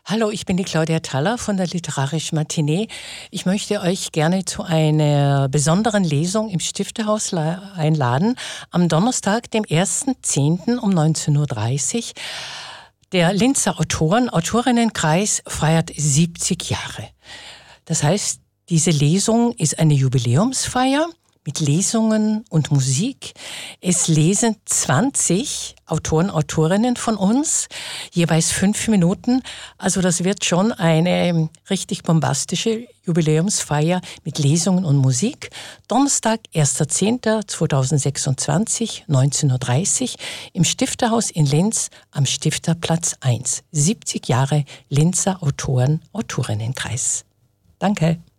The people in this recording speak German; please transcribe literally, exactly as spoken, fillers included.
Hallo, ich bin die Claudia Thaller von der Literarischen Matinee. Ich möchte euch gerne zu einer besonderen Lesung im Stifterhaus einladen. Am Donnerstag, dem ersten zehnten um neunzehn Uhr dreißig. Der Linzer Autoren, Autorinnenkreis feiert siebzig Jahre. Das heißt, diese Lesung ist eine Jubiläumsfeier mit Lesungen und Musik. Es lesen zwanzig Autoren, Autorinnen von uns, jeweils fünf Minuten. Also das wird schon eine richtig bombastische Jubiläumsfeier mit Lesungen und Musik. Donnerstag, erster zehnter zweitausendsechsundzwanzig, neunzehn Uhr dreißig im Stifterhaus in Linz am Stifterplatz eins. siebzig Jahre Linzer Autoren, Autorinnenkreis. Danke.